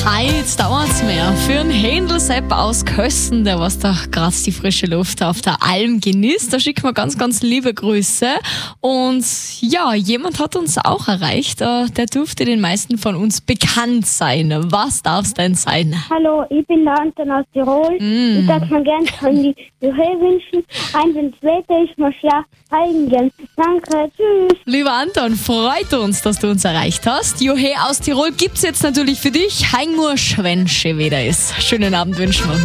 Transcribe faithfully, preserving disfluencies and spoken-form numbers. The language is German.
Heute dauert's mehr. Für einen Händel-Sepp aus Kösten, der was da gerade die frische Luft auf der Alm genießt, da schicken wir ganz, ganz liebe Grüße. Und ja, jemand hat uns auch erreicht, äh, der dürfte den meisten von uns bekannt sein. Was darf's denn sein? Hallo, ich bin der Anton aus Tirol. Mm. Ich darf mir gerne von die Juhe wünschen. Ein, wenn das Wetter ist, muss ja heilen gehen. Danke, tschüss. Lieber Anton, freut uns, dass du uns erreicht hast. Johe aus Tirol gibt's jetzt natürlich für dich. Heimur Schwänsche wieder ist. Schönen Abend wünschen wir.